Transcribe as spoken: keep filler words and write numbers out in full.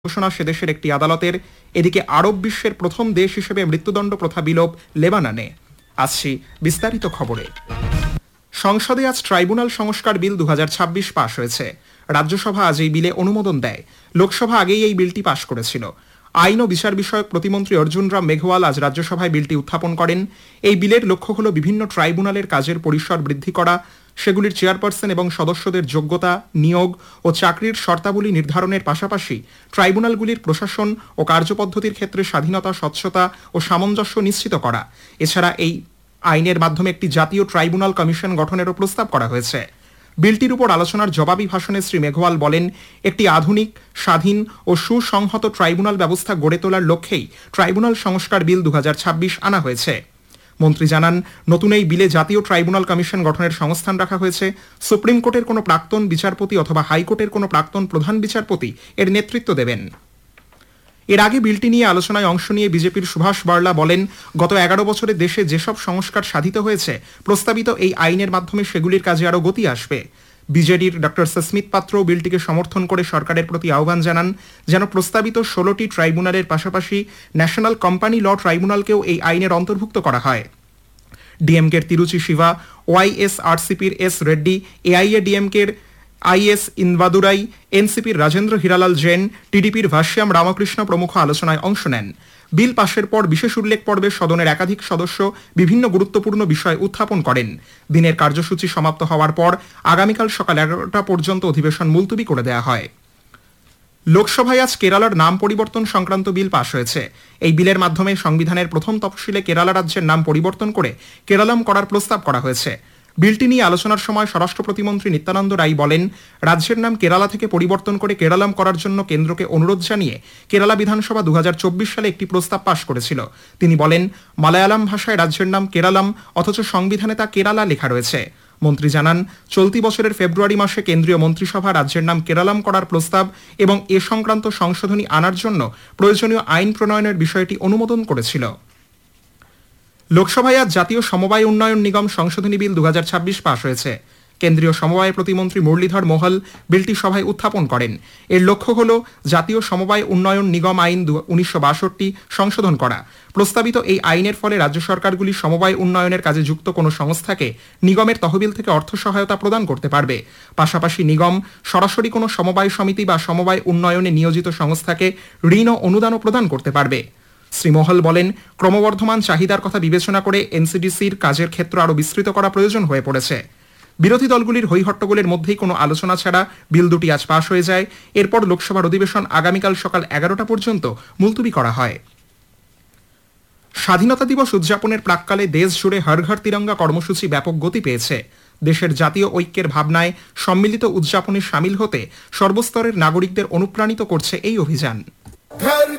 ঘোষণা সেদেশের একটি আদালতের। এদিকে আরব বিশ্বের প্রথম দেশ হিসেবে মৃত্যুদণ্ড প্রথা বিলোপ লেবাননে। আসছি বিস্তারিত খবরে। সংসদে আজ ট্রাইব্যুনাল সংস্কার বিল দু হাজার ছাব্বিশ পাশ হয়েছে। রাজ্যসভা আজ এই বিলে অনুমোদন দেয়। লোকসভা আগেই এই বিলটি পাশ করেছিল। আইন ও বিচার বিষয়ক প্রতিমন্ত্রী অর্জুন রাম মেঘওয়াল আজ রাজ্যসভায় বিলটি উত্থাপন করেন। এই বিলের লক্ষ্য হল বিভিন্ন ট্রাইব্যুনালের কাজের পরিসর বৃদ্ধি করা, সেগুলির চেয়ারপারসন এবং সদস্যদের যোগ্যতা, নিয়োগ ও চাকরির শর্তাবলী নির্ধারণের পাশাপাশি ট্রাইব্যুনালগুলির প্রশাসন ও কার্যপদ্ধতির ক্ষেত্রে স্বাধীনতা, স্বচ্ছতা ও সামঞ্জস্য নিশ্চিত করা। এছাড়া এই আইনের মাধ্যমে একটি জাতীয় ট্রাইব্যুনাল কমিশন গঠনেরও প্রস্তাব করা হয়েছে। বিলটির উপর আলোচনার জবাবি ভাষণে শ্রী মেঘওয়াল বলেন, একটি আধুনিক, স্বাধীন ও সুসংহত ট্রাইব্যুনাল ব্যবস্থা গড়ে তোলার লক্ষ্যেই ট্রাইব্যুনাল সংস্কার বিল দু হাজার ছাব্বিশ আনা হয়েছে। মন্ত্রী জানান, নতুন এই বিলে জাতীয় ট্রাইব্যুনাল কমিশন গঠনের সংস্থান রাখা হয়েছে। সুপ্রিম কোর্টের কোনো প্রাক্তন বিচারপতি অথবা হাইকোর্টের কোনো প্রাক্তন প্রধান বিচারপতি এর নেতৃত্ব দেবেন। এর আগে বিলটি নিয়ে আলোচনায় অংশ নিয়ে বিজেপির সুভাষ বার্লা বলেন, গত এগারো বছরে দেশে যেসব সংস্কার সাধিত হয়েছে, প্রস্তাবিত এই আইনের মাধ্যমে সেগুলির কাজে আরও গতি আসবে। বিজেডির ডক্টর সস্মিত পাত্র বিলটিকে সমর্থন করে সরকারের প্রতি আহ্বান জানান যেন প্রস্তাবিত ষোলোটি ট্রাইব্যুনালের পাশাপাশি ন্যাশনাল কোম্পানি ল ট্রাইব্যুনালকেও এই আইনের অন্তর্ভুক্ত করা হয়। ডিএমকের তিরুচি শিবা, ওয়াইএসআরসিপির এস রেড্ডি, এআইএডিএমকের আইএস ইনভাদুরাই, এনসিপির রাজেন্দ্র হিরালাল জৈন, টিডিপির ভাষ্যাম রামকৃষ্ণ প্রমুখ আলোচনায় অংশ নেন। বিল পাশের পর বিশেষ উল্লেখ পর্বে সদনের একাধিক সদস্য বিভিন্ন গুরুত্বপূর্ণ বিষয় উত্থাপন করেন। দিনের কার্যসূচি সমাপ্ত হওয়ার পর আগামীকাল সকাল এগারোটা পর্যন্ত অধিবেশন মুলতুবি করে দেওয়া হয়। লোকসভায় আজ কেরালার নাম পরিবর্তন সংক্রান্ত বিল পাশ হয়েছে। এই বিলের মাধ্যমে সংবিধানের প্রথম তফসিলে কেরালা রাজ্যের নাম পরিবর্তন করে কেরালাম করার প্রস্তাব করা হয়েছে। বিলটি নিয়ে আলোচনার সময় স্বরাষ্ট্র প্রতিমন্ত্রী নিত্যানন্দ রায় বলেন, রাজ্যের নাম কেরালা থেকে পরিবর্তন করে কেরালাম করার জন্য কেন্দ্রকে অনুরোধ জানিয়ে কেরালা বিধানসভা দু হাজার চব্বিশ সালে একটি প্রস্তাব পাশ করেছিল। তিনি বলেন, মালায়ালাম ভাষায় রাজ্যের নাম কেরালাম, অথচ সংবিধানে তা কেরালা লেখা রয়েছে। মন্ত্রী জানান, চলতি বছরের ফেব্রুয়ারি মাসে কেন্দ্রীয় মন্ত্রিসভা রাজ্যের নাম কেরালাম করার প্রস্তাব এবং এ সংক্রান্ত সংশোধনী আনার জন্য প্রয়োজনীয় আইন প্রণয়নের বিষয়টি অনুমোদন করেছিল। লোকসভায় আজ জাতীয় সমবায় উন্নয়ন নিগম সংশোধনী বিল দু হাজার ছাব্বিশ পাশ হয়েছে। কেন্দ্রীয় সমবায় প্রতিমন্ত্রী মুরলীধর মোহল বিলটি সভায় উত্থাপন করেন। এর লক্ষ্য হল জাতীয় সমবায় উন্নয়ন নিগম আইন উনিশশো বাষট্টি সংশোধন করা। প্রস্তাবিত এই আইনের ফলে রাজ্য সরকারগুলি সমবায় উন্নয়নের কাজে যুক্ত কোনো সংস্থাকে নিগমের তহবিল থেকে অর্থ সহায়তা প্রদান করতে পারবে। পাশাপাশি নিগম সরাসরি কোনো সমবায় সমিতি বা সমবায় উন্নয়নে নিয়োজিত সংস্থাকে ঋণ ও অনুদানও প্রদান করতে পারবে। শ্রী মোহল বলেন, ক্রমবর্ধমান চাহিদার কথা বিবেচনা করে এনসিডিসির কাজের ক্ষেত্র আরও বিস্তৃত করা প্রয়োজন হয়ে পড়েছে। বিরোধী দলগুলির হইহট্টগোলের মধ্যেই কোনো আলোচনা ছাড়া বিল দুটি আজ পাশ হয়ে যায়। এরপর লোকসভার অধিবেশন আগামীকাল সকাল এগারোটা পর্যন্ত মুলতুবি করা হয়। স্বাধীনতা দিবস উদযাপনের প্রাক্কালে দেশ জুড়ে হর ঘর তিরঙ্গা কর্মসূচি ব্যাপক গতি পেয়েছে। দেশের জাতীয় ঐক্যের ভাবনায় সম্মিলিত উদযাপনে সামিল হতে সর্বস্তরের নাগরিকদের অনুপ্রাণিত করছে এই অভিযান।